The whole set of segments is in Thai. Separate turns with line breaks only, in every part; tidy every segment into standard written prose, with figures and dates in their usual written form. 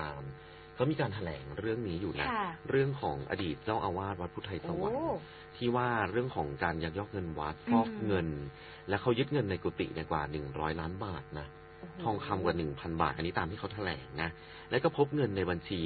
รามเขามีการแถลงเรื่องนี้อยู่นะเรื่องของอดีตเจ้าอาวาสวัดพุทธไทยสวรรค์ที่ว่าเรื่องของการยักยอกเงินวัดฟอกเงินและเขายึดเงินในกุฏิกว่า100 ล้านบาทนะทองคำกว่า 1,000 บาทอันนี้ตามที่เขาแถลงนะแล้วก็พบเงินในบัญชี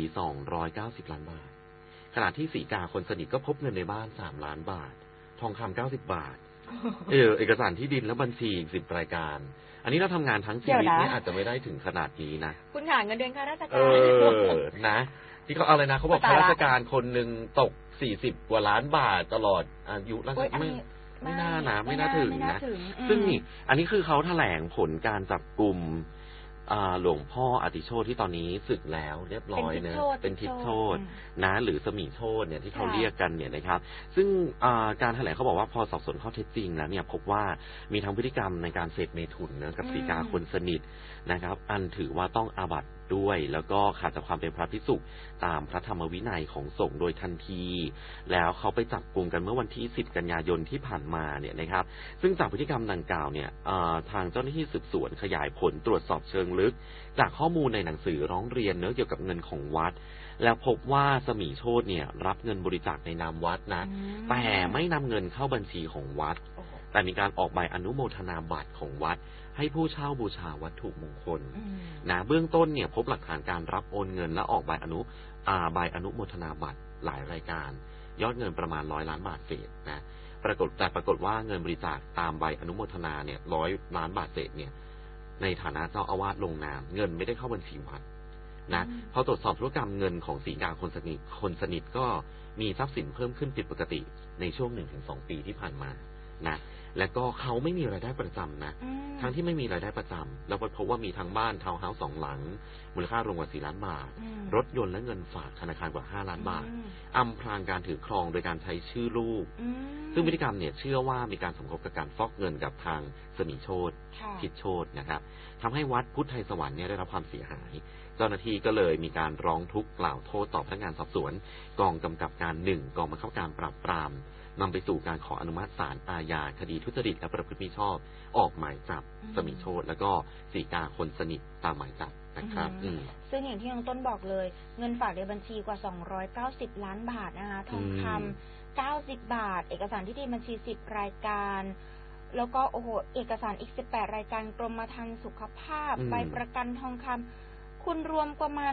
290 ล้านบาทขณะที่สีกาคนสนิทก็พบเงินในบ้าน3 ล้านบาททองคำ90 บาทเอกสารที่ดินและบัญชีอีก10 รายการอันนี้เราทำงานทั้งชีวิตเนี่ยอาจจะไม่ได้ถึงขนาดนี้นะ
คุณหาเงินเดือนข้าราชการ
นะที่เขาอะไรนะเขาบอกข้าราชการคนหนึ่งตก40 กว่าล้านบาทตลอดอายุราชการไม่น่านะไม่น่าถึงนะซึ่งนี่อันนี้คือเขาแถลงผลการจับกลุ่มหลวงพ่ออติโชติที่ตอนนี้สึกแล้วเรียบร้อยเนะเป็นทิศโชตินะหรือสมีโชติเนี่ยที่เขาเรียกกันเนี่ยนะครับซึ่งการแถลงเขาบอกว่าพอสอบสวนข้อเท็จจริงแล้วเนี่ยพบว่ามีทั้งพฤติกรรมในการเสพเมถุนนะกับสีกาคนสนิทนะครับอันถือว่าต้องอาบัติด้วยแล้วก็ขาดจากความเป็นพระภิกษุตามพระธรรมวินัยของสงฆ์โดยทันทีแล้วเขาไปจับกุมกันเมื่อวันที่10 กันยายนที่ผ่านมาเนี่ยนะครับซึ่งจากพฤติกรรมดังกล่าวเนี่ยทางเจ้าหน้าที่สืบสวนขยายผลตรวจสอบเชิงลึกจากข้อมูลในหนังสือร้องเรียนเกี่ยวกับเงินของวัดแล้วพบว่าสมีโชติเนี่ยรับเงินบริจาคในนามวัดนะแต่ไม่นำเงินเข้าบัญชีของวัดแต่มีการออกใบอนุโมทนาบัตรของวัดให้ผู้เช่าบูชาวัตถุมงคลนะเบื้องต้นเนี่ยพบหลักฐานการรับโอนเงินและออกใบอนุโมทนาบัตรหลายรายการยอดเงินประมาณ100 ล้านบาทเศษนะปรากฏว่าเงินบริจาคตามใบอนุโมทนาเนี่ย100 ล้านบาทเศษเนี่ยในฐานะเจ้าอาวาสลงนามเงินไม่ได้เข้าบัญชีวัดนะพอตรวจสอบธุรกรรมเงินของสีกาคนสนิทก็มีทรัพย์สินเพิ่มขึ้นผิดปกติในช่วง 1-2 ปีที่ผ่านมานะและก็เขาไม่มีรายได้ประจำนะทั้งที่ไม่มีรายได้ประจำแล้วพบว่ามีทั้งบ้านทาวน์เฮาส์2 หลังมูลค่ารวมกว่า4 ล้านบาทรถยนต์และเงินฝากธนาคารกว่า5 ล้านบาทอำพรางการถือครองโดยการใช้ชื่อลูกซึ่งพฤติกรรมเนี่ยเชื่อว่ามีการสมคบกับการฟอกเงินกับทางสมีโชติทิศโชตินะครับทำให้วัดพุทธไทยสวรรค์เนี่ยได้รับความเสียหายเจ้าหน้าที่ก็เลยมีการร้องทุกข์กล่าวโทษต่อพนักงานสอบสวนกองกำกับการ1กองบังคับการปราบปรามนำไปสู่การขออนุมัติศาลอาญาคดีทุจริตและประพฤติมิชอบออกหมายจับสมีโชติแล้วก็สีกาคนสนิทตามหมายจับนะครับ
ซึ่งอย่างที่น้องต้นบอกเลยเงินฝากในบัญชีกว่า290 ล้านบาทนะคะทองคำ90 บาทเอกสารที่ดินบัญชี10 รายการแล้วก็โอ้โหเอกสารอีก18 รายการกรมธรรม์สุขภาพใบประกันทองคำคุณรวมประมาณ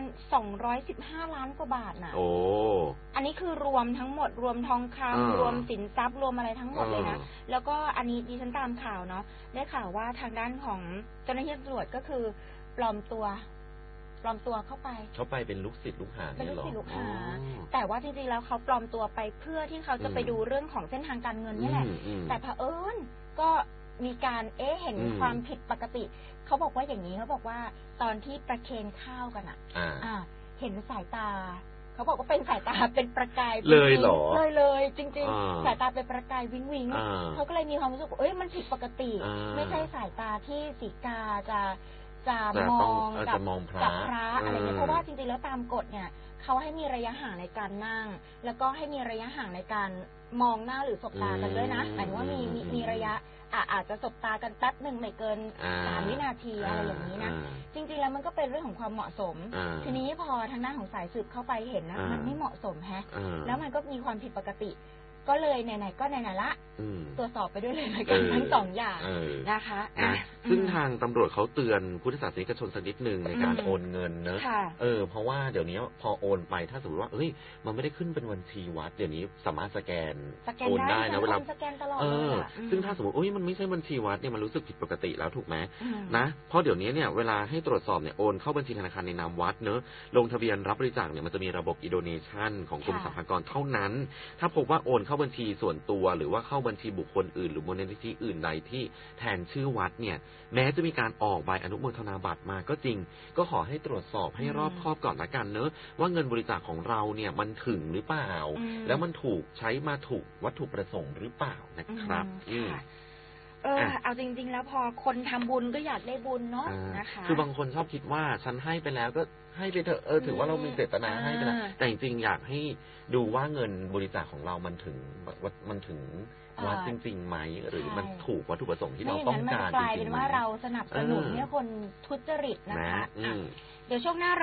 215 ล้านกว่าบาทนะโอ้อันนี้คือรวมทั้งหมดรวมทองคำรวมสินทรัพย์รวมอะไรทั้งหมดเลยนะแล้วก็อันนี้ดิฉันตามข่าวเนาะได้ข่าวว่าทางด้านของเจ้าหน้าที่ตำรวจก็คือปลอมตัวเข้าไป
เป็นลูกศิษย์ลูกหา
เป็นลูกศิษย์ลูกหาแต่ว่าจริงๆแล้วเขาปลอมตัวไปเพื่อที่เขาจะไปดูเรื่องของเส้นทางการเงินนี่แหละแต่เผอิญก็มีการเห็นความผิดปกติเขาบอกว่าอย่างนี้เขาบอกว่าตอนที่ประเคนข้าวกันเห็นสายตาเขาบอกว่าเป็นสายตาเป็นประกาย
เลยเหรอ
เลยจริงๆสายตาเป็นประกายวิ้งเขาก็เลยมีความรู้สึกมันผิดปกติไม่ใช่สายตาที่สีกาจะมองกับพระอะไรเงี้ยเพราะว่าจริงๆแล้วตามกฎเนี่ยเขาให้มีระยะห่างในการนั่งแล้วก็ให้มีระยะห่างในการมองหน้าหรือสบตากันด้วยนะหมายถึงว่ามีระยะอาจจะสบตากันแป๊บหนึ่งไม่เกิน3 วินาทีอะไรอย่างนี้นะจริงๆแล้วมันก็เป็นเรื่องของความเหมาะสมทีนี้พอทางด้านของสายสืบเข้าไปเห็นนะมันไม่เหมาะสมแล้วมันก็มีความผิดปกติก็เลยไหนๆก็ไหนๆละตรวจสอบไปด้วยเลยกันทั้ง2 อย่างนะคะ
ซึ่งทางตำรวจเขาเตือนพุทธศาสนิกชนสักนิดนึงในการโอนเงินเนอะเพราะว่าเดี๋ยวนี้พอโอนไปถ้าสมมติว่ามันไม่ได้ขึ้นเป็นบัญชีวัดเดี๋ยวนี้สามารถสแกนโอนได้นะเวลา
สแกนตลอด
ซึ่งถ้าสมมติมันไม่ใช่บัญชีวัดเนี่ยมันรู้สึกผิดปกติแล้วถูกไหมนะเพราะเดี๋ยวนี้เนี่ยเวลาให้ตรวจสอบเนี่ยโอนเข้าบัญชีธนาคารในนามวัดเนอะลงทะเบียนรับบริจาคเนี่ยมันจะมีระบบอีโดเนชั่นของกรมสรรพากรเท่านั้นถ้าพบว่าโอนเข้าบัญชีส่วนตัวหรือว่าเข้าบัญชีบุคคลอื่นหรือมูลนิธิอื่นใดที่แทนชื่อวัดเนี่ยแม้จะมีการออกใบอนุโมทนาบัตรมาก็จริงก็ขอให้ตรวจสอบให้รอบคอบก่อนละกันเนอะว่าเงินบริจาคของเราเนี่ยมันถึงหรือเปล่าแล้วมันถูกใช้มาถูกวัตถุประสงค์หรือเปล่านะครับ
เอาจริงๆแล้วพอคนทำบุญก็อยากได้บุญเนาะนะคะ
คือบางคนชอบคิดว่าฉันให้ไปแล้วก็ให้ไปเถอะถือว่าเรามีเจตนาให้ไปแล้วแต่จริงๆอยากให้ดูว่าเงินบริจาคของเรามันถึงวัดจริงๆไหมหรือมันถูกวัตถุประสงค์ที่เราต้องการจริงๆไหม
กลายเป็นว่าเราสนับสนุนให้คนทุจริตนะคะเดี๋ยวช่วงหน้าเรามา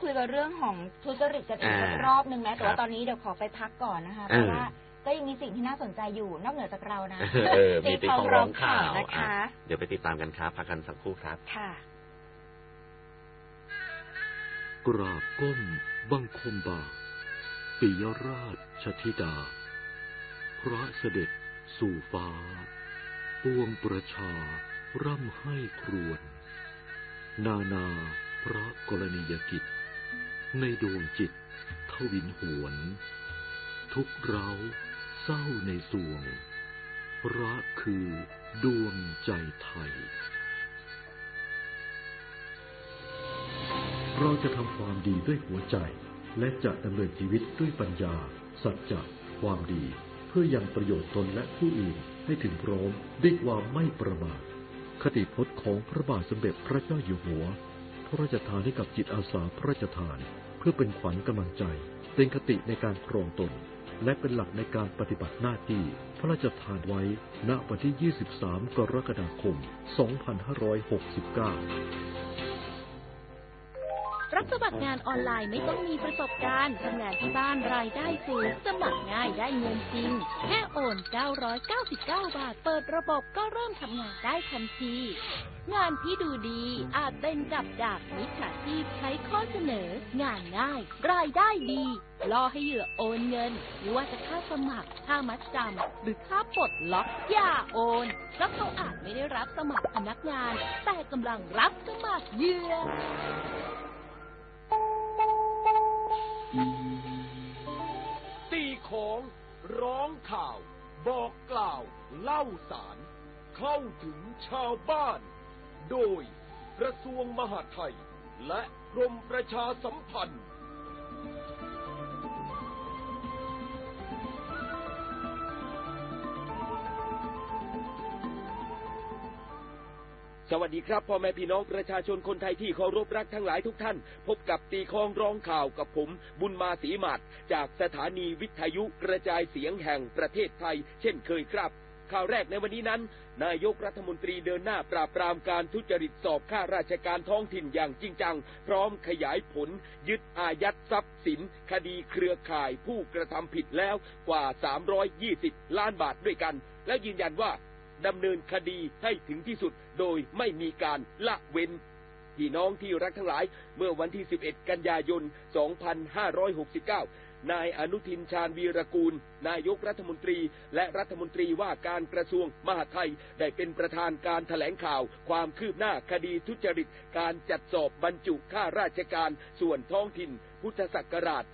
คุยกันเรื่องของทุจริตกันอีกรอบนึงนะแต่ว่าตอนนี้เดี๋ยวขอไปพักก่อนนะคะเพราะว่าก็ยังมีสิ่งที่น่าสนใจอยู่นอกเหนือจากเรานะ
มีตีของร้องข่าวนะคะเดี๋ยวไปติดตามกันครับพักกันสักครู่ครับ
ค่ะ
กราบก้มบังคมบาทปิยราชชธิดาพระเสด็จสู่ฟ้าปวงประชาร่ำให้ครวญนานาพระกรณียกิจในดวงจิตทวินหวนทุกเราเศร้าในสวงพระคือดวงใจไทยเราจะทำความดีด้วยหัวใจและจะดำเนินชีวิตด้วยปัญญาสัจจะความดีเพื่อยังประโยชน์ตนและผู้อื่นให้ถึงพร้อมด้วยความไม่ประมาทคติพจน์ของพระบาทสมเด็จพระเจ้าอยู่หัวพระราชทานให้กับจิตอาสาพระราชทานเพื่อเป็นขวัญกำลังใจเป็นคติในการครองตนและเป็นหลักในการปฏิบัติหน้าที่พระราชทานไว้ณวันที่ 23 กรกฎาคม 2569
รับสมัครงานออนไลน์ไม่ต้องมีประสบการณ์ทำงานที่บ้านรายได้สูงสมัครง่ายได้เงินจริงแค่โอน999 บาทเปิดระบบก็เริ่มทำงานได้ทันทีงานที่ดูดีอาจเป็นกับดักมิจฉาชีพใช้ข้อเสนองานง่ายรายได้ดีล่อให้เหยื่อโอนเงินไม่ว่าจะค่าสมัครค่ามัดจำหรือค่าปลดล็อกอย่าโอนเพราะเขาอาจไม่ได้รับสมัครพนักงานแต่กำลังรับสมัครเหยื่อ
ตีของร้องข่าวบอกกล่าวเล่าสารเข้าถึงชาวบ้านโดยกระทรวงมหาดไทยและกรมประชาสัมพันธ์สวัสดีครับพ่อแม่พี่น้องประชาชนคนไทยที่เคารพรักทั้งหลายทุกท่านพบกับตีคองร้องข่าวกับผมบุญมาศรีหมาดจากสถานีวิทยุกระจายเสียงแห่งประเทศไทยเช่นเคยครับข่าวแรกในวันนี้นั้นนายกรัฐมนตรีเดินหน้าปราบปรามการทุจริตสอบข้าราชการท้องถิ่นอย่างจริงจังพร้อมขยายผลยึดอายัดทรัพย์สินคดีเครือข่ายผู้กระทำผิดแล้วกว่า320 ล้านบาทด้วยกันและยืนยันว่าดำเนินคดีให้ถึงที่สุดโดยไม่มีการละเว้นพี่น้องที่รักทั้งหลายเมื่อวันที่11 กันยายน 2569 นายอนุทินชาญวีรกูลนายกรัฐมนตรีและรัฐมนตรีว่าการกระทรวงมหาดไทยได้เป็นประธานการแถลงข่าวความคืบหน้าคดีทุจริตการจัดสอบบรรจุข้าราชการส่วนท้องถิ่นพุทธศักราช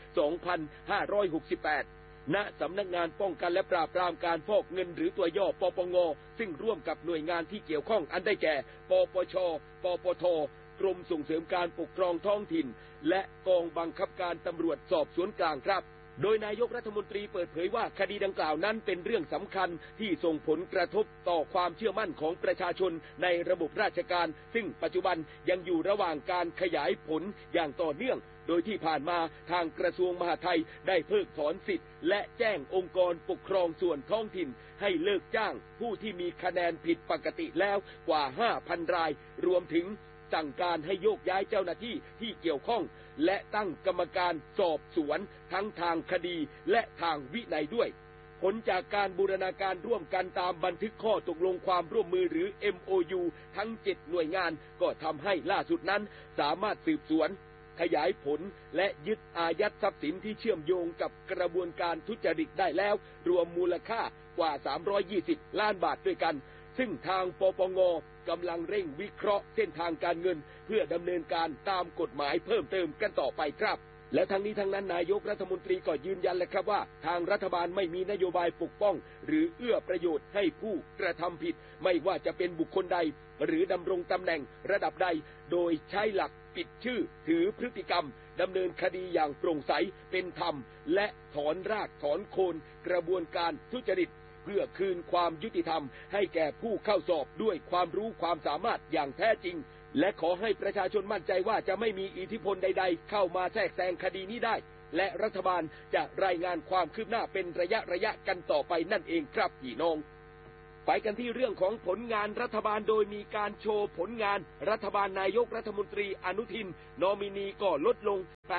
2568ณสำนักงานป้องกันและปราบปรามการฟอกเงินหรือตัวย่อปปงซึ่งร่วมกับหน่วยงานที่เกี่ยวข้องอันได้แก่ปปชปปทกรมส่งเสริมการปกครองท้องถิ่นและกองบังคับการตำรวจสอบสวนกลางครับโดยนายกรัฐมนตรีเปิดเผยว่าคดีดังกล่าวนั้นเป็นเรื่องสำคัญที่ส่งผลกระทบต่อความเชื่อมั่นของประชาชนในระบบราชการซึ่งปัจจุบันยังอยู่ระหว่างการขยายผลอย่างต่อเนื่องโดยที่ผ่านมาทางกระทรวงมหาดไทยได้เพิกถอนสิทธิ์และแจ้งองค์กรปกครองส่วนท้องถิ่นให้เลิกจ้างผู้ที่มีคะแนนผิดปกติแล้วกว่า 5,000 รายรวมถึงสั่งการให้โยกย้ายเจ้าหน้าที่ที่เกี่ยวข้องและตั้งกรรมการสอบสวนทั้งทางคดีและทางวินัยด้วยผลจากการบูรณาการร่วมกันตามบันทึกข้อตกลงความร่วมมือหรือ MOU ทั้ง7หน่วยงานก็ทำให้ล่าสุดนั้นสามารถสืบสวนขยายผลและยึดอายัดทรัพย์สินที่เชื่อมโยงกับกระบวนการทุจริตได้แล้วรวมมูลค่ากว่า320 ล้านบาทด้วยกันซึ่งทางปปงกำลังเร่งวิเคราะห์เส้นทางการเงินเพื่อดำเนินการตามกฎหมายเพิ่มเติมกันต่อไปครับและทั้งนี้ทั้งนั้นนายกรัฐมนตรีก็ยืนยันเลยครับว่าทางรัฐบาลไม่มีนโยบายปกป้องหรือเอื้อประโยชน์ให้ผู้กระทำผิดไม่ว่าจะเป็นบุคคลใดหรือดำรงตำแหน่งระดับใดโดยใช้หลักปิดชื่อถือพฤติกรรมดำเนินคดีอย่างโปร่งใสเป็นธรรมและถอนรากถอนโคนกระบวนการทุจริตเพื่อคืนความยุติธรรมให้แก่ผู้เข้าสอบด้วยความรู้ความสามารถอย่างแท้จริงและขอให้ประชาชนมั่นใจว่าจะไม่มีอิทธิพลใดๆเข้ามาแทรกแซงคดีนี้ได้และรัฐบาลจะรายงานความคืบหน้าเป็นระยะกันต่อไปนั่นเองครับพี่น้องไปไปกันที่เรื่องของผลงานรัฐบาลโดยมีการโชว์ผลงานรัฐบาลนายกรัฐมนตรีอนุทินนอมินีก็ลดลง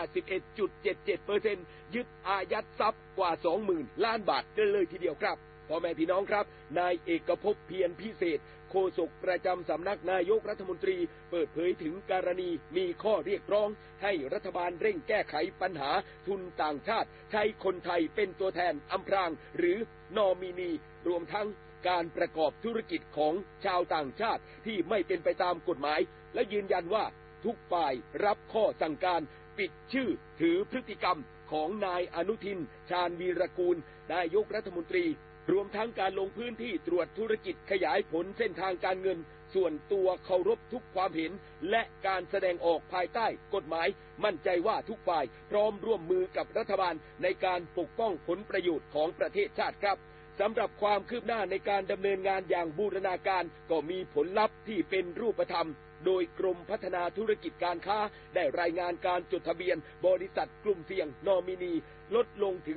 81.77% ยึดอายัดทรัพย์กว่า 20,000 ล้านบาทเลยทีเดียวครับพ่อแม่พี่น้องครับนายเอกภพเพียรพิเศษโฆษกประจำสำนักนายกรัฐมนตรีเปิดเผยถึงกรณีมีข้อเรียกร้องให้รัฐบาลเร่งแก้ไขปัญหาทุนต่างชาติใช้คนไทยเป็นตัวแทนอำพรางหรือนอมินีรวมทั้งการประกอบธุรกิจของชาวต่างชาติที่ไม่เป็นไปตามกฎหมายและยืนยันว่าทุกฝ่ายรับข้อสั่งการปิดชื่อถือพฤติกรรมของนายอนุทินชาญวีรกูลนายกรัฐมนตรีรวมทั้งการลงพื้นที่ตรวจธุรกิจขยายผลเส้นทางการเงินส่วนตัวเคารพทุกความเห็นและการแสดงออกภายใต้กฎหมายมั่นใจว่าทุกฝ่ายพร้อมร่วมมือกับรัฐบาลในการปกป้องผลประโยชน์ของประเทศชาติครับสำหรับความคืบหน้าในการดำเนินงานอย่างบูรณาการก็มีผลลัพธ์ที่เป็นรูปธรรมโดยกรมพัฒนาธุรกิจการค้าได้รายงานการจดทะเบียนบริษัทกลุ่มเสี่ยงนอมินีลดลงถึง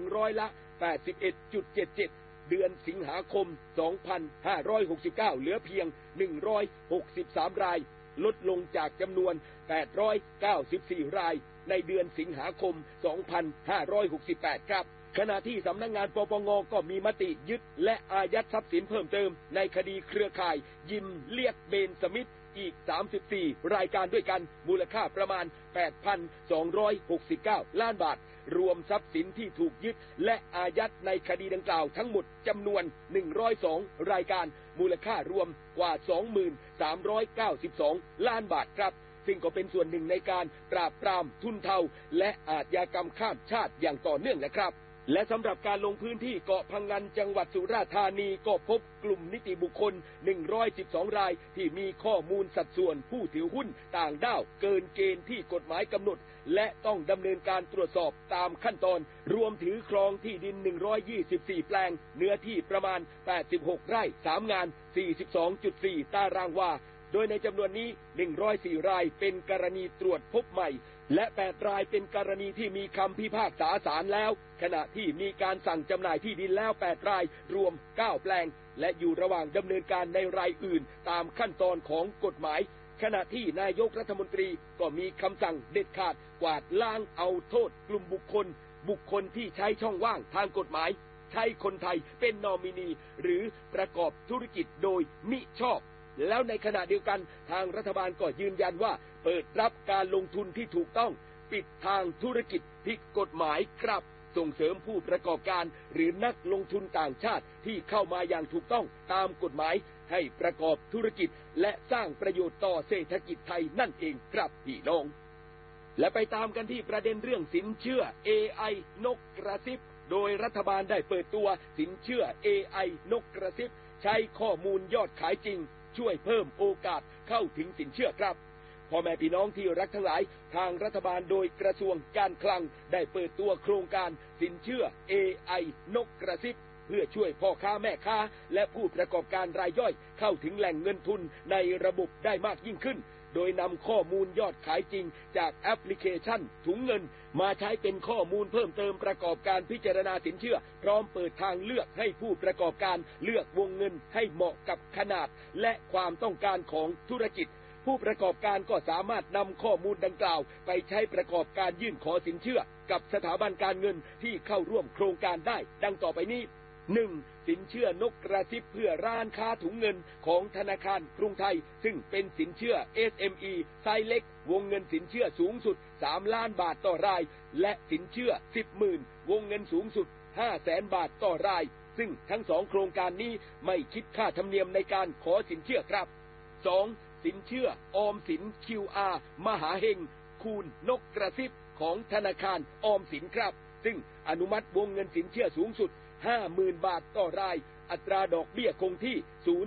81.77%เดือนสิงหาคม 2569 เหลือเพียง 163 รายลดลงจากจำนวน 894 รายในเดือนสิงหาคม 2568 ครับขณะที่สำนักงานปปงก็มีมติยึดและอายัดทรัพย์สินเพิ่มเติมในคดีเครือข่ายยิมเลียกเบนสมิธอีก34รายการด้วยกันมูลค่าประมาณ 8,269 ล้านบาทรวมทรัพย์สินที่ถูกยึดและอายัดในคดีดังกล่าวทั้งหมดจำนวน102รายการมูลค่ารวมกว่า 23,392 ล้านบาทครับซึ่งก็เป็นส่วนหนึ่งในการปราบปรามทุนเทาและอาชญากรรมข้ามชาติอย่างต่อเนื่องนะครับและสำหรับการลงพื้นที่เกาะพังงันจังหวัดสุราษฎร์ธานีก็พบกลุ่มนิติบุคคล112รายที่มีข้อมูลสัดส่วนผู้ถือหุ้นต่างด้าวเกินเกณฑ์ที่กฎหมายกำหนดและต้องดำเนินการตรวจสอบตามขั้นตอนรวมถือครองที่ดิน124แปลงเนื้อที่ประมาณ86ไร่3งาน 42.4 ตารางวาโดยในจำนวนนี้104รายเป็นกรณีตรวจพบใหม่และ8รายเป็นกรณีที่มีคำพิพากษาศาลแล้วขณะที่มีการสั่งจำหน่ายที่ดินแล้ว8รายรวม9แปลงและอยู่ระหว่างดำเนินการในรายอื่นตามขั้นตอนของกฎหมายขณะที่นายกรัฐมนตรีก็มีคำสั่งเด็ดขาดกวาดล้างเอาโทษกลุ่มบุคคลที่ใช้ช่องว่างทางกฎหมายใช้คนไทยเป็นนอมินีหรือประกอบธุรกิจโดยมิชอบแล้วในขณะเดียวกันทางรัฐบาลก็ยืนยันว่าเปิดรับการลงทุนที่ถูกต้องปิดทางธุรกิจผิดกฎหมายครับส่งเสริมผู้ประกอบการหรือนักลงทุนต่างชาติที่เข้ามาอย่างถูกต้องตามกฎหมายให้ประกอบธุรกิจและสร้างประโยชน์ต่อเศรษฐกิจไทยนั่นเองครับพี่น้องและไปตามกันที่ประเด็นเรื่องสินเชื่อ AI นกกระซิบโดยรัฐบาลได้เปิดตัวสินเชื่อ AI นกกระซิบใช้ข้อมูลยอดขายจริงช่วยเพิ่มโอกาสเข้าถึงสินเชื่อครับพ่อแม่พี่น้องที่รักทั้งหลายทางรัฐบาลโดยกระทรวงการคลังได้เปิดตัวโครงการสินเชื่อ AI นกกระซิบเพื่อช่วยพ่อค้าแม่ค้าและผู้ประกอบการรายย่อยเข้าถึงแหล่งเงินทุนในระบบได้มากยิ่งขึ้นโดยนำข้อมูลยอดขายจริงจากแอปพลิเคชันถุงเงินมาใช้เป็นข้อมูลเพิ่มเติมประกอบการพิจารณาสินเชื่อพร้อมเปิดทางเลือกให้ผู้ประกอบการเลือกวงเงินให้เหมาะกับขนาดและความต้องการของธุรกิจผู้ประกอบการก็สามารถนำข้อมูลดังกล่าวไปใช้ประกอบการยื่นขอสินเชื่อกับสถาบันการเงินที่เข้าร่วมโครงการได้ดังต่อไปนี้ 1. สินเชื่อนกกระซิบเพื่อร้านค้าถุงเงินของธนาคารกรุงไทยซึ่งเป็นสินเชื่อ SME ไซส์เล็กวงเงินสินเชื่อสูงสุด3ล้านบาทต่อรายและสินเชื่อ 10,000 วงเงินสูงสุด 500,000 บาทต่อรายซึ่งทั้ง2โครงการนี้ไม่คิดค่าธรรมเนียมในการขอสินเชื่อครับ 2. สินเชื่อออมสิน QR มหาเฮงคูณนกกระซิบของธนาคารออมสินครับซึ่งอนุมัติวงเงินสินเชื่อสูงสุด50,000 บาทต่อรายอัตราดอกเบี้ยคงที่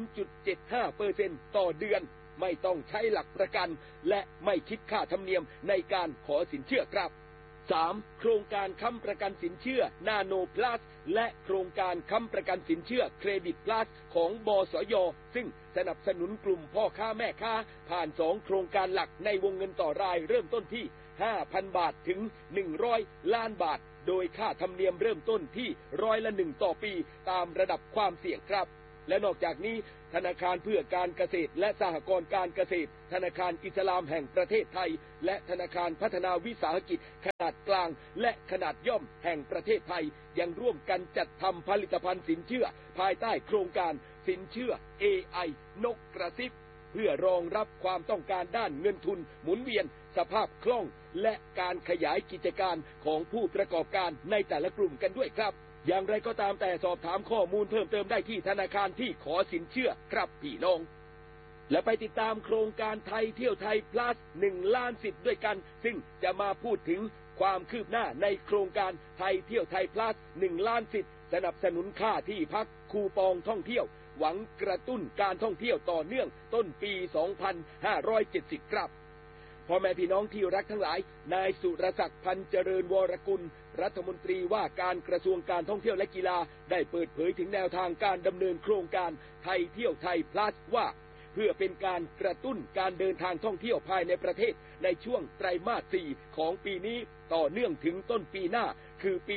0.75% ต่อเดือนไม่ต้องใช้หลักประกันและไม่คิดค่าธรรมเนียมในการขอสินเชื่อครับ 3. โครงการค้ำประกันสินเชื่อนาโนพลัสและโครงการค้ำประกันสินเชื่อเครดิตพลัสของบสย.ซึ่งสนับสนุนกลุ่มพ่อค้าแม่ค้าผ่าน2โครงการหลักในวงเงินต่อรายเริ่มต้นที่ 5,000 บาทถึง100ล้านบาทโดยค่าธรรมเนียมเริ่มต้นที่100% ต่อปีตามระดับความเสี่ยงครับและนอกจากนี้ธนาคารเพื่อการเกษตรและสหกรณ์การเกษตรธนาคารอิสลามแห่งประเทศไทยและธนาคารพัฒนาวิสาหกิจขนาดกลางและขนาดย่อมแห่งประเทศไทยยังร่วมกันจัดทำผลิตภัณฑ์สินเชื่อภายใต้โครงการสินเชื่อ AI นกกระซิบเพื่อรองรับความต้องการด้านเงินทุนหมุนเวียนสภาพคล่องและการขยายกิจการของผู้ประกอบการในแต่ละกลุ่มกันด้วยครับอย่างไรก็ตามแต่สอบถามข้อมูลเพิ่มเติมได้ที่ธนาคารที่ขอสินเชื่อครับพี่น้องและไปติดตามโครงการไทยเที่ยวไทย plus 1 ล้านสิทธิ์ด้วยกันซึ่งจะมาพูดถึงความคืบหน้าในโครงการไทยเที่ยวไทย plus 1 ล้านสิทธิ์สนับสนุนค่าที่พักคูปองท่องเที่ยวหวังกระตุ้นการท่องเที่ยวต่อเนื่องต้นปี 2570 ครับพ่อแม่พี่น้องที่รักทั้งหลายนายสุรศักดิ์พันเจริญวรกุลรัฐมนตรีว่าการกระทรวงการท่องเที่ยวและกีฬาได้เปิดเผยถึงแนวทางการดำเนินโครงการไทยเที่ยวไทย plus ว่าเพื่อเป็นการกระตุ้นการเดินทางท่องเที่ยวภายในประเทศในช่วงไตรมาส 4 ของปีนี้ต่อเนื่องถึงต้นปีหน้าคือปี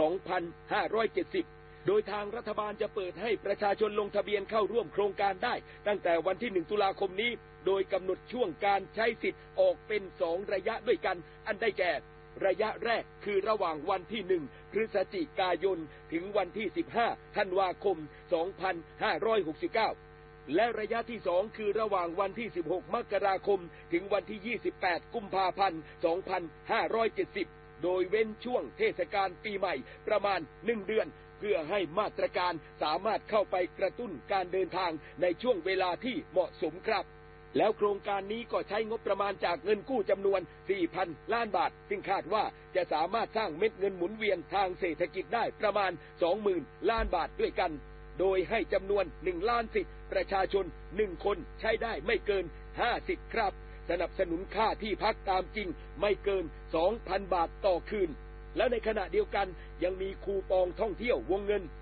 2570 โดยทางรัฐบาลจะเปิดให้ประชาชนลงทะเบียนเข้าร่วมโครงการได้ตั้งแต่วันที่ 1 ตุลาคมนี้โดยกำหนดช่วงการใช้สิทธิ์ออกเป็น 2 ระยะด้วยกันอันได้แก่ระยะแรกคือระหว่างวันที่ 1 พฤศจิกายนถึงวันที่ 15 ธันวาคม 2569 และระยะที่ 2 คือระหว่างวันที่ 16 มกราคมถึงวันที่ 28 กุมภาพันธ์ 2570 โดยเว้นช่วงเทศกาลปีใหม่ประมาณ 1 เดือนเพื่อให้มาตรการสามารถเข้าไปกระตุ้นการเดินทางในช่วงเวลาที่เหมาะสมครับแล้วโครงการนี้ก็ใช้งบประมาณจากเงินกู้จำนวน 4,000 ล้านบาทซึ่งคาดว่าจะสามารถสร้างเม็ดเงินหมุนเวียนทางเศรษฐกิจได้ประมาณ 20,000 ล้านบาทด้วยกันโดยให้จำนวน 1 ล้านสิทธิ์ประชาชน 1 คนใช้ได้ไม่เกิน 5 สิทธิ์ครับสนับสนุนค่าที่พักตามจริงไม่เกิน 2,000 บาทต่อคืนและในขณะเดียวกันยังมีคูปองท่องเที่ยววงเงิน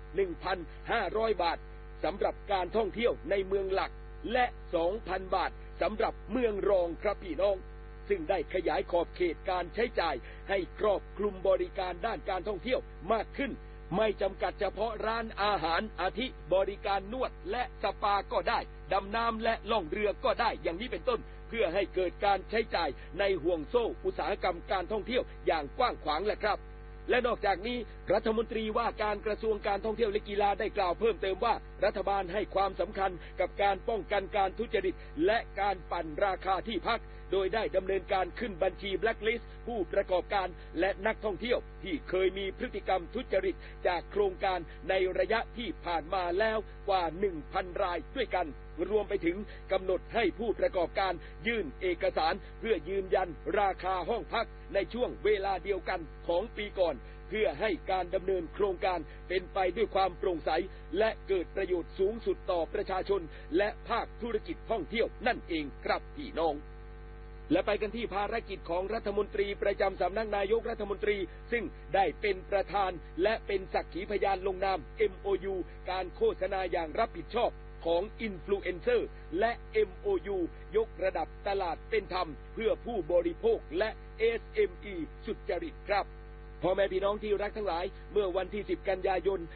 1,500 บาทสำหรับการท่องเที่ยวในเมืองหลักและ 2,000 บาทสำหรับเมืองรองครับพี่น้องซึ่งได้ขยายขอบเขตการใช้จ่ายให้ครอบคลุมบริการด้านการท่องเที่ยวมากขึ้นไม่จำกัดเฉพาะร้านอาหารอาทิบริการนวดและสปาก็ได้ดำน้ำและล่องเรือก็ได้อย่างนี้เป็นต้นเพื่อให้เกิดการใช้จ่ายในห่วงโซ่อุตสาหกรรมการท่องเที่ยวอย่างกว้างขวางแหละครับและนอกจากนี้รัฐมนตรีว่าการกระทรวงการท่องเที่ยวและกีฬาได้กล่าวเพิ่มเติมว่ารัฐบาลให้ความสำคัญกับการป้องกันการทุจริตและการปั่นราคาที่พักโดยได้ดำเนินการขึ้นบัญชีแบล็คลิสต์ผู้ประกอบการและนักท่องเที่ยวที่เคยมีพฤติกรรมทุจริตจากโครงการในระยะที่ผ่านมาแล้วกว่า 1,000 รายด้วยกันรวมไปถึงกำหนดให้ผู้ประกอบการยื่นเอกสารเพื่อยืนยันราคาห้องพักในช่วงเวลาเดียวกันของปีก่อนเพื่อให้การดำเนินโครงการเป็นไปด้วยความโปร่งใสและเกิดประโยชน์สูงสุดต่อประชาชนและภาคธุรกิจท่องเที่ยวนั่นเองครับพี่น้องและไปกันที่ภารกิจของรัฐมนตรีประจำสำนักนายกรัฐมนตรีซึ่งได้เป็นประธานและเป็นสักขีพยานลงนาม MOU การโฆษณาอย่างรับผิดชอบของอินฟลูเอนเซอร์และ MOU ยกระดับตลาดเป็นธรรมเพื่อผู้บริโภคและ SME สุจริตครับพ่อแม่พี่น้องที่รักทั้งหลายเมื่อวันที่ 10 กันยายน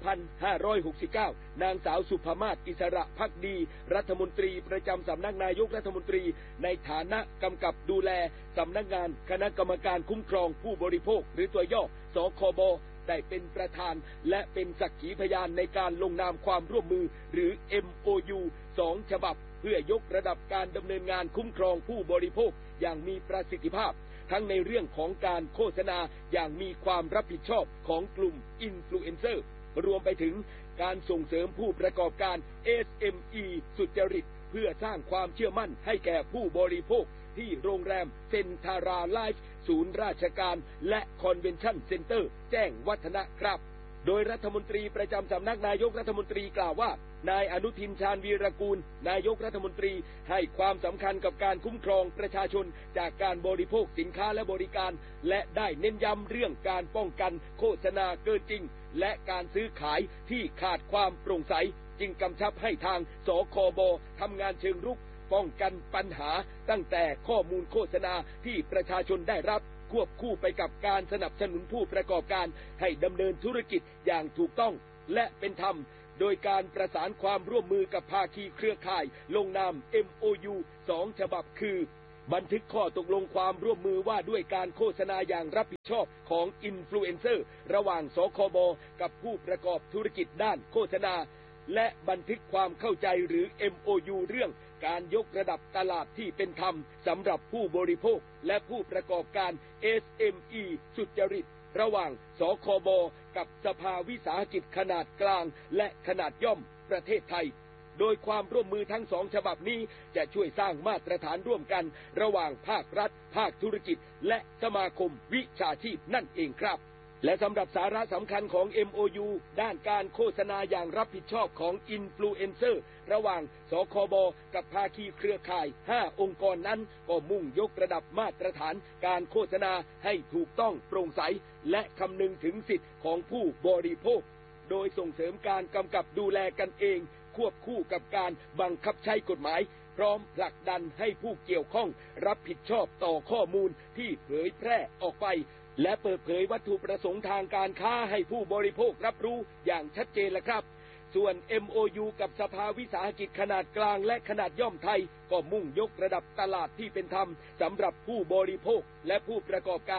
2569 นางสาวสุภมาศ อิสระภักดีรัฐมนตรีประจำสำนักนายกรัฐมนตรีในฐานะกำกับดูแลสำนักงานคณะกรรมการคุ้มครองผู้บริโภคหรือตัวย่อสคบได้เป็นประธานและเป็นสักขีพยานในการลงนามความร่วมมือหรือ MOU 2 ฉบับเพื่อยกระดับการดำเนินงานคุ้มครองผู้บริโภคอย่างมีประสิทธิภาพทั้งในเรื่องของการโฆษณาอย่างมีความรับผิดชอบของกลุ่มอินฟลูเอนเซอร์รวมไปถึงการส่งเสริมผู้ประกอบการ SME สุจริตเพื่อสร้างความเชื่อมั่นให้แก่ผู้บริโภคที่โรงแรมเซ็นทาราไลฟ์ศูนย์ราชการและคอนเวนชั่นเซ็นเตอร์แจ้งวัฒนะครับโดยรัฐมนตรีประจำสำนักนายกรัฐมนตรีกล่าวว่านายอนุทินชาญวีรกูลนายกรัฐมนตรีให้ความสำคัญกับการคุ้มครองประชาชนจากการบริโภคสินค้าและบริการและได้เน้นย้ำเรื่องการป้องกันโฆษณาเกินจริงและการซื้อขายที่ขาดความโปร่งใสจึงกำชับให้ทางสคบทำงานเชิงรุกป้องกันปัญหาตั้งแต่ข้อมูลโฆษณาที่ประชาชนได้รับควบคู่ไปกับการสนับสนุนผู้ประกอบการให้ดำเนินธุรกิจอย่างถูกต้องและเป็นธรรมโดยการประสานความร่วมมือกับภาคีเครือข่ายลงนาม MOU 2 ฉบับคือบันทึกข้อตกลงความร่วมมือว่าด้วยการโฆษณาอย่างรับผิดชอบของอินฟลูเอนเซอร์ระหว่างสคบกับผู้ประกอบธุรกิจด้านโฆษณาและบันทึกความเข้าใจหรือ MOU เรื่องการยกระดับตลาดที่เป็นธรรมสำหรับผู้บริโภคและผู้ประกอบการ SME สุจริตระหว่างสคบกับสภาวิสาหกิจขนาดกลางและขนาดย่อมประเทศไทยโดยความร่วมมือทั้งสองฉบับนี้จะช่วยสร้างมาตรฐานร่วมกันระหว่างภาครัฐภาคธุรกิจและสมาคมวิชาชีพนั่นเองครับและสำหรับสาระสำคัญของ MOU ด้านการโฆษณาอย่างรับผิดชอบของอินฟลูเอนเซอร์ระหว่างสคบกับภาคีเครือข่าย5องค์กรนั้นก็มุ่งยกระดับมาตรฐานการโฆษณาให้ถูกต้องโปร่งใสและคำนึงถึงสิทธิของผู้บริโภคโดยส่งเสริมการกำกับดูแลกันเองควบคู่กับการบังคับใช้กฎหมายพร้อมผลักดันให้ผู้เกี่ยวข้องรับผิดชอบต่อข้อมูลที่เผยแพร่ออกไปและเปิดเผยวัตถุประสงค์ทางการค้าให้ผู้บริโภครับรู้อย่างชัดเจนแล้วครับส่วน MOU กับสภาวิสาหกิจขนาดกลางและขนาดย่อมไทยก็มุ่งยกระดับตลาดที่เป็นธรรมสำหรับผู้บริโภคและผู้ประกอบการ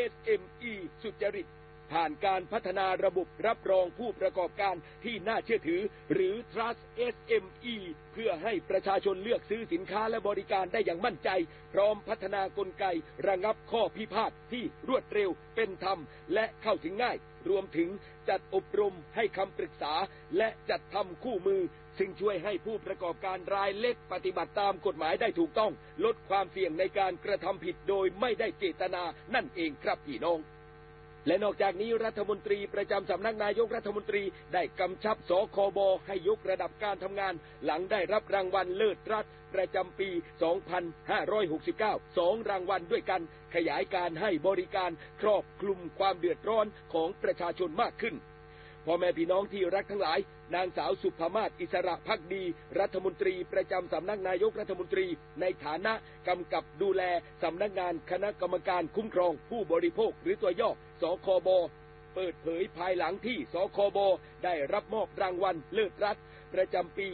SME สุจริตผ่านการพัฒนาระบบรับรองผู้ประกอบการที่น่าเชื่อถือหรือ Trust SME เพื่อให้ประชาชนเลือกซื้อสินค้าและบริการได้อย่างมั่นใจพร้อมพัฒนากลไกระงับข้อพิพาทที่รวดเร็วเป็นธรรมและเข้าถึงง่ายรวมถึงจัดอบรมให้คำปรึกษาและจัดทำคู่มือซึ่งช่วยให้ผู้ประกอบการรายเล็กปฏิบัติตามกฎหมายได้ถูกต้องลดความเสี่ยงในการกระทำผิดโดยไม่ได้เจตนานั่นเองครับพี่น้องและนอกจากนี้รัฐมนตรีประจำสำนักนายกรัฐมนตรีได้กำชับสคบให้ยกระดับการทำงานหลังได้รับรางวัลเลิศรัฐประจำปี 2569 2 รางวัลด้วยกันขยายการให้บริการครอบคลุมความเดือดร้อนของประชาชนมากขึ้นพ่อแม่พี่น้องที่รักทั้งหลายนางสาวสุภมาศอิสระภักดีรัฐมนตรีประจำสำนักนายกรัฐมนตรีในฐานะกำกับดูแลสำนักงานคณะกรรมการคุ้มครองผู้บริโภคหรือตัวย่อสคบเปิดเผยภายหลังที่สคบได้รับมอบรางวัลเลิศรัฐประจำปี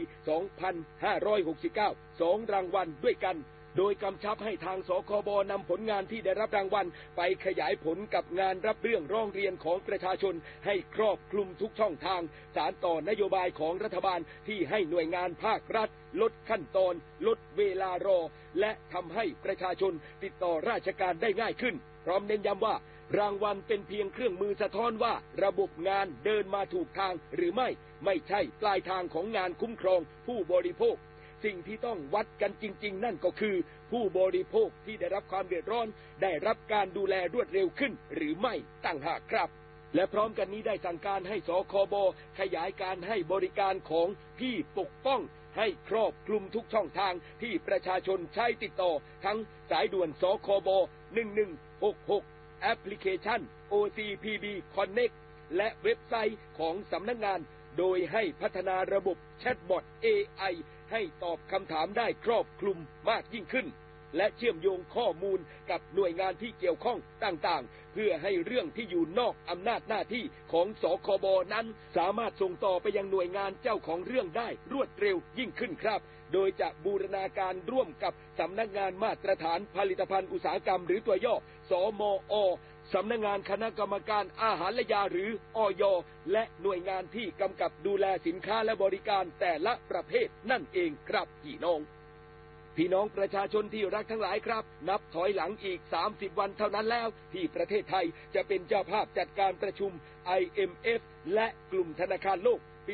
2569 2 รางวัลด้วยกันโดยกำชับให้ทางสคบนำผลงานที่ได้รับรางวัลไปขยายผลกับงานรับเรื่องร้องเรียนของประชาชนให้ครอบคลุมทุกช่องทางสานต่อนโยบายของรัฐบาลที่ให้หน่วยงานภาครัฐลดขั้นตอนลดเวลารอและทำให้ประชาชนติดต่อราชการได้ง่ายขึ้นพร้อมเน้นย้ำว่ารางวัลเป็นเพียงเครื่องมือสะท้อนว่าระบบงานเดินมาถูกทางหรือไม่ใช่ปลายทางของงานคุ้มครองผู้บริโภคสิ่งที่ต้องวัดกันจริงๆนั่นก็คือผู้บริโภคที่ได้รับความเดือดร้อนได้รับการดูแลรวดเร็วขึ้นหรือไม่ต่างหากครับและพร้อมกันนี้ได้สั่งการให้สคบขยายการให้บริการของพี่ปกป้องให้ครอบคลุมทุกช่องทางที่ประชาชนใช้ติดต่อทั้งสายด่วนสคบ1166แอปพลิเคชัน OCPB Connect และเว็บไซต์ของสำนักงานโดยให้พัฒนาระบบแชทบอท AI ให้ตอบคำถามได้ครอบคลุมมากยิ่งขึ้นและเชื่อมโยงข้อมูลกับหน่วยงานที่เกี่ยวข้องต่างๆเพื่อให้เรื่องที่อยู่นอกอำนาจหน้าที่ของสคบนั้นสามารถส่งต่อไปยังหน่วยงานเจ้าของเรื่องได้รวดเร็วยิ่งขึ้นครับโดยจะบูรณาการร่วมกับสำนักงานมาตรฐานผลิตภัณฑ์อุตสาหกรรมหรือตัวย่อสมอสำนักงานคณะกรรมการอาหารและยาหรืออย.และหน่วยงานที่กำกับดูแลสินค้าและบริการแต่ละประเภทนั่นเองครับพี่น้องประชาชนที่รักทั้งหลายครับนับถอยหลังอีก30วันเท่านั้นแล้วที่ประเทศไทยจะเป็นเจ้าภาพจัดการประชุม IMF และกลุ่มธนาคารโลกปี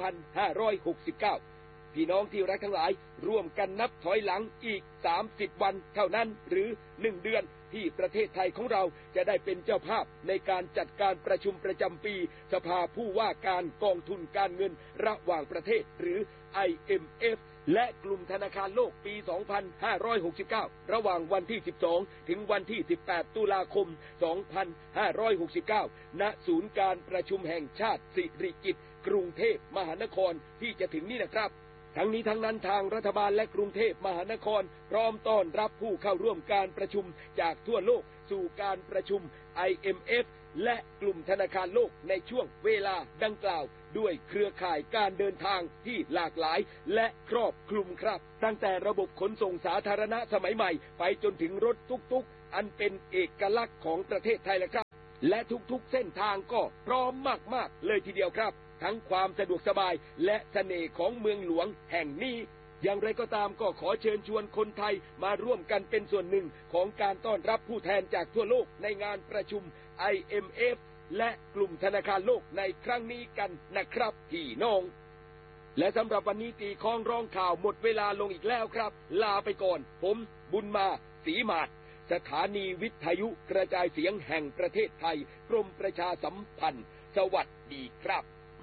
2569 พี่น้องที่รักทั้งหลายร่วมกันนับถอยหลังอีก30วันเท่านั้นหรือ1 เดือนที่ประเทศไทยของเราจะได้เป็นเจ้าภาพในการจัดการประชุมประจำปีสภาผู้ว่าการกองทุนการเงินระหว่างประเทศหรือ IMF และกลุ่มธนาคารโลกปี 2569 ระหว่างวันที่ 12 ถึงวันที่ 18 ตุลาคม 2569 ณ ศูนย์การประชุมแห่งชาติสิริกิติ์กรุงเทพมหานครที่จะถึงนี้นะครับทั้งนี้ทั้งนั้นทางรัฐบาลและกรุงเทพมหานครพร้อมต้อนรับผู้เข้าร่วมการประชุมจากทั่วโลกสู่การประชุม IMF และกลุ่มธนาคารโลกในช่วงเวลาดังกล่าวด้วยเครือข่ายการเดินทางที่หลากหลายและครอบคลุมครับตั้งแต่ระบบขนส่งสาธารณะสมัยใหม่ไปจนถึงรถตุ๊กๆอันเป็นเอกลักษณ์ของประเทศไทยและครับและทุกๆเส้นทางก็พร้อมมากๆเลยทีเดียวครับทั้งความสะดวกสบายและเสน่ห์ของเมืองหลวงแห่งนี้อย่างไรก็ตามก็ขอเชิญชวนคนไทยมาร่วมกันเป็นส่วนหนึ่งของการต้อนรับผู้แทนจากทั่วโลกในงานประชุม IMF และกลุ่มธนาคารโลกในครั้งนี้กันนะครับพี่น้องและสำหรับวันนี้ตีคล้องร้องข่าวหมดเวลาลงอีกแล้วครับลาไปก่อนผมบุญมาศรีมาศสถานีวิทยุกระจายเสียงแห่งประเทศไทยกรมประชาสัมพันธ์สวัสดีครับ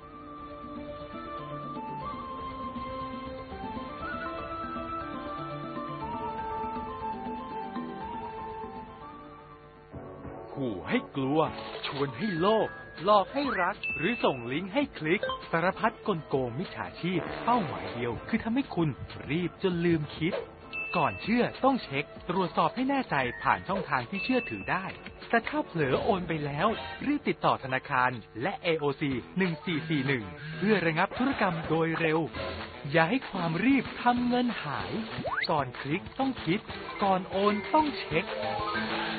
ขู่ให้กลัวชวนให้โลภหลอกให้รักหรือส่งลิงก์ให้คลิกสารพัดกลโกงมิจฉาชีพเป้าหมายเดียวคือทำให้คุณรีบจนลืมคิดก่อนเชื่อต้องเช็คตรวจสอบให้แน่ใจผ่านช่องทางที่เชื่อถือได้แต่ถ้าเผลอโอนไปแล้วรีบติดต่อธนาคารและ AOC 1441เพื่อระงับธุรกรรมโดยเร็วอย่าให้ความรีบทำเงินหายก่อนคลิกต้องคิดก่อนโอนต้องเช็ค